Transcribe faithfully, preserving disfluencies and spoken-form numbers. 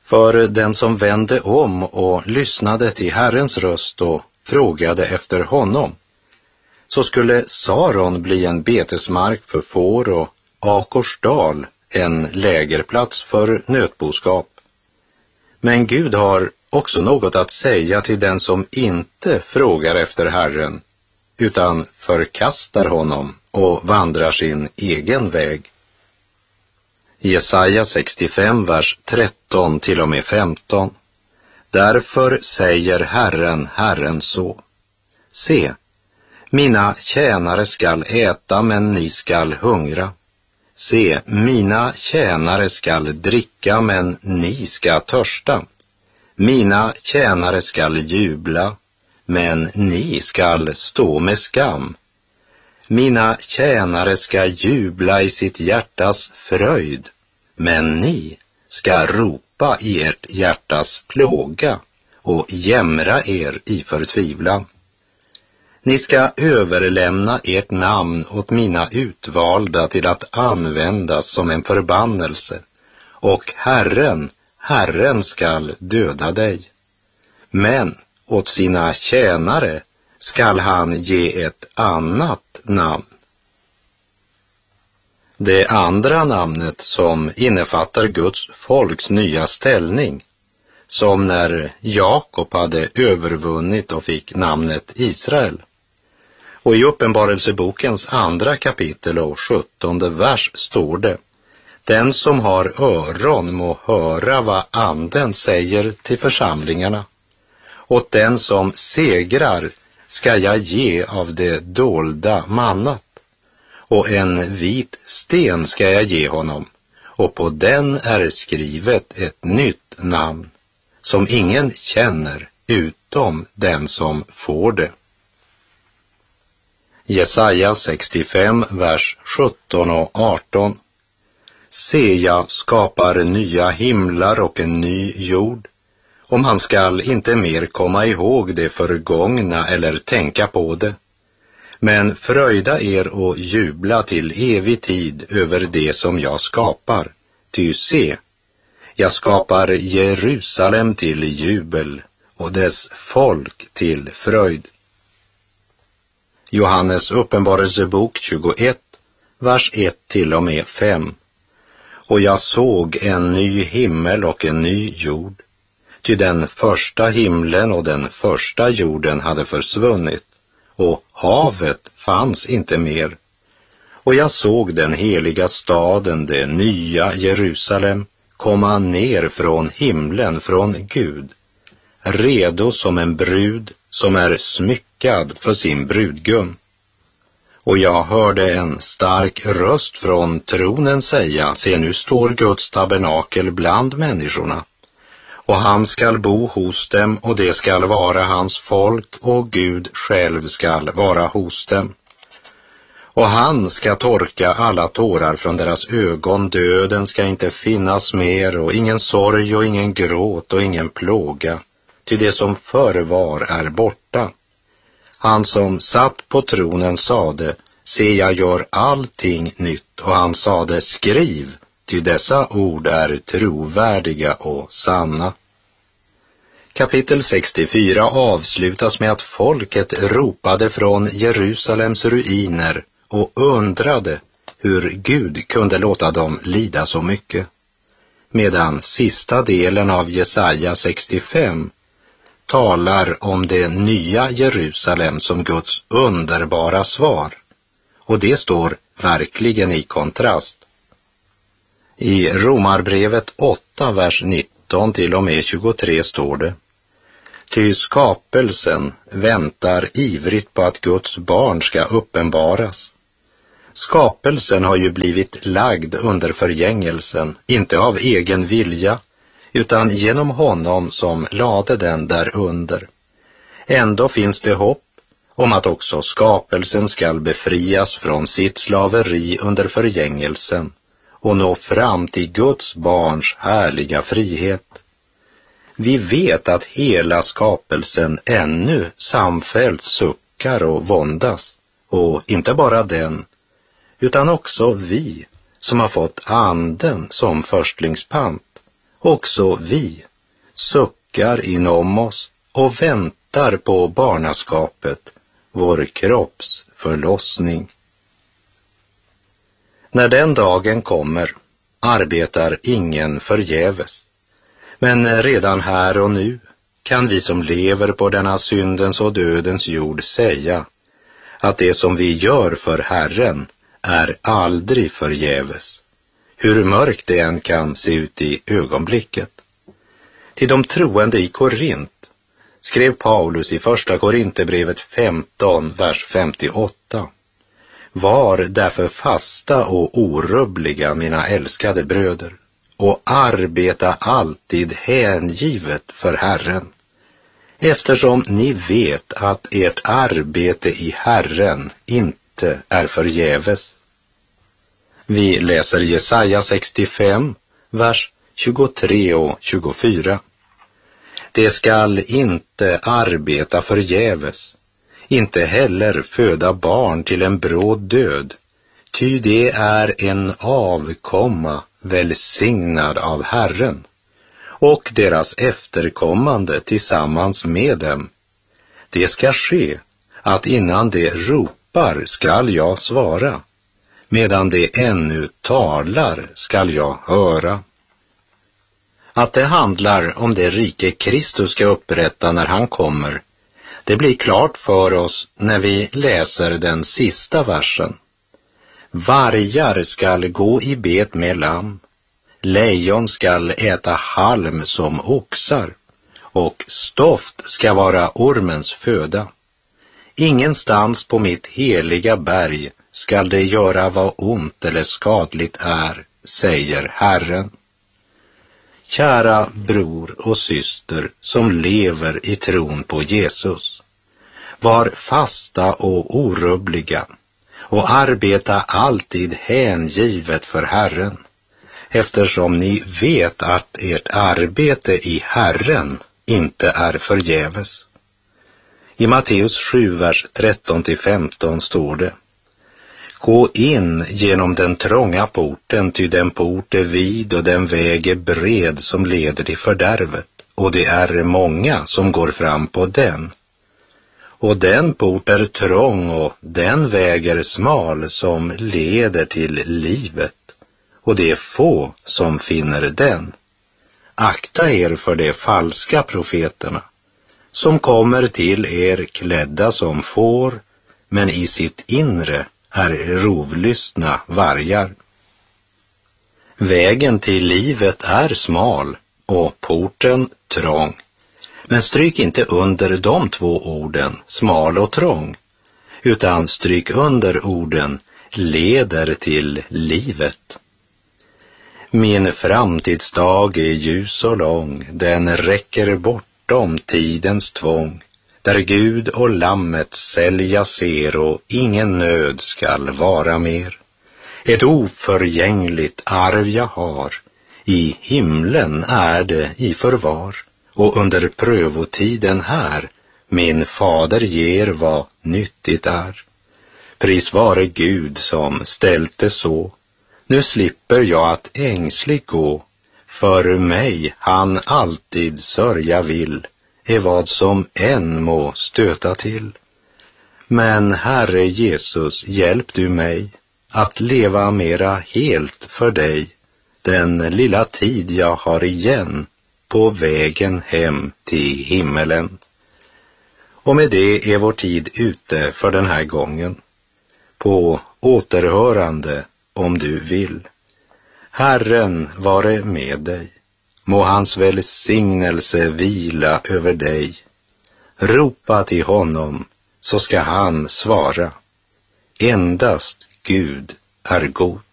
För den som vände om och lyssnade till Herrens röst och frågade efter honom, så skulle Saron bli en betesmark för får och Akorsdal en lägerplats för nötboskap. Men Gud har också något att säga till den som inte frågar efter Herren, utan förkastar honom och vandrar sin egen väg. Jesaja sextiofem, vers tretton till och med femton. Därför säger Herren, Herren så. Se, mina tjänare skall äta, men ni skall hungra. Se, mina tjänare skall dricka, men ni skall törsta. Mina tjänare skall jubla, men ni skall stå med skam. Mina tjänare ska jubla i sitt hjärtas fröjd, men ni ska ropa i ert hjärtas plåga och jämra er i förtvivlan. Ni ska överlämna ert namn åt mina utvalda till att användas som en förbannelse, och Herren, Herren skall döda dig. Men åt sina tjänare skall han ge ett annat namn. Det andra namnet som innefattar Guds folks nya ställning, som när Jakob hade övervunnit och fick namnet Israel. Och i Uppenbarelsebokens andra kapitel och sjuttonde vers står det: den som har öron må höra vad anden säger till församlingarna. Åt den som segrar ska jag ge av det dolda mannat, och en vit sten ska jag ge honom, och på den är skrivet ett nytt namn, som ingen känner utom den som får det. Jesaja sextiofem, vers sjutton och arton. Se, jag skapar nya himlar och en ny jord, och man skall inte mer komma ihåg det förgångna eller tänka på det. Men fröjda er och jubla till evig tid över det som jag skapar. Ty se, jag skapar Jerusalem till jubel och dess folk till fröjd. Johannes uppenbarelsebok tjugoett, vers ett till och med fem. Och jag såg en ny himmel och en ny jord, ty den första himlen och den första jorden hade försvunnit, och havet fanns inte mer. Och jag såg den heliga staden, det nya Jerusalem, komma ner från himlen, från Gud, redo som en brud som är smyckad för sin brudgum. Och jag hörde en stark röst från tronen säga: se, nu står Guds tabernakel bland människorna, och han skall bo hos dem, och det skall vara hans folk, och Gud själv skall vara hos dem. Och han ska torka alla tårar från deras ögon, döden ska inte finnas mer, och ingen sorg och ingen gråt och ingen plåga, ty det som förr var är borta. Han som satt på tronen sade: se, jag gör allting nytt, och han sade: skriv, ty dessa ord är trovärdiga och sanna. Kapitel sextiofyra avslutas med att folket ropade från Jerusalems ruiner och undrade hur Gud kunde låta dem lida så mycket. Medan sista delen av Jesaja sextiofem talar om det nya Jerusalem som Guds underbara svar, och det står verkligen i kontrast. I Romarbrevet åtta, vers nitton till och med tjugotre står det: ty skapelsen väntar ivrigt på att Guds barn ska uppenbaras. Skapelsen har ju blivit lagd under förgängelsen, inte av egen vilja, utan genom honom som lade den där under. Ändå finns det hopp om att också skapelsen skall befrias från sitt slaveri under förgängelsen och nå fram till Guds barns härliga frihet. Vi vet att hela skapelsen ännu samfällt suckar och våndas, och inte bara den, utan också vi som har fått anden som förstlingspant också vi suckar inom oss och väntar på barnaskapet, vår kropps förlossning. När den dagen kommer arbetar ingen förgäves. Men redan här och nu kan vi som lever på denna syndens och dödens jord säga att det som vi gör för Herren är aldrig förgäves, hur mörkt det än kan se ut i ögonblicket. Till de troende i Korint skrev Paulus i första Korinthierbrevet femton, vers femtioåtta. Var därför fasta och orubbliga, mina älskade bröder, och arbeta alltid hängivet för Herren, eftersom ni vet att ert arbete i Herren inte är förgäves. Vi läser Jesaja sextiofem, vers tjugotre och tjugofyra. Det skall inte arbeta förgäves, inte heller föda barn till en bråd död, ty det är en avkomma välsignad av Herren, och deras efterkommande tillsammans med dem. Det ska ske att innan de ropar skall jag svara, medan de ännu talar skall jag höra. Att det handlar om det rike Kristus ska upprätta när han kommer, det blir klart för oss när vi läser den sista versen. Vargar skall gå i bet med lamm, lejon skall äta halm som oxar, och stoft ska vara ormens föda. Ingenstans på mitt heliga berg skall det göra vad ont eller skadligt är, säger Herren. Kära bror och syster som lever i tron på Jesus, var fasta och orubbliga och arbeta alltid hängivet för Herren, eftersom ni vet att ert arbete i Herren inte är förgäves. I Matteus sju, vers tretton till femton står det: Gå in genom den trånga porten, ty den port är vid och den väg är bred som leder till fördärvet, och det är många som går fram på den. Och den port är trång och den väg är smal som leder till livet, och det är få som finner den. Akta er för de falska profeterna, som kommer till er klädda som får, men i sitt inre är rovlystna vargar. Vägen till livet är smal och porten trång. Men stryk inte under de två orden, smal och trång, utan stryk under orden leder till livet. Min framtidsdag är ljus och lång, den räcker bortom tidens tvång, där Gud och lammet sälja ser och ingen nöd skall vara mer. Ett oförgängligt arv jag har, i himlen är det i förvar, och under prövotiden här min fader ger vad nyttigt är. Pris vare Gud som ställt det så, nu slipper jag att ängsligt gå, för mig han alltid sörja vill, är vad som än må stöta till. Men Herre Jesus, hjälp du mig att leva mera helt för dig den lilla tid jag har igen på vägen hem till himmelen. Och med det är vår tid ute för den här gången. På återhörande om du vill. Herren vare med dig. Må hans välsignelse vila över dig. Ropa till honom så ska han svara. Endast Gud är god.